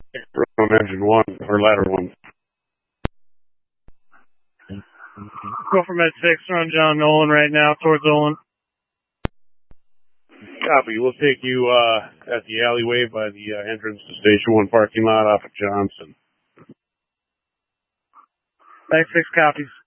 On engine 1, or ladder 1. Go for Med 6, on John Nolan right now, towards Olin. Copy. We'll take you at the alleyway by the entrance to Station 1 parking lot off of Johnson. Med 6 copies.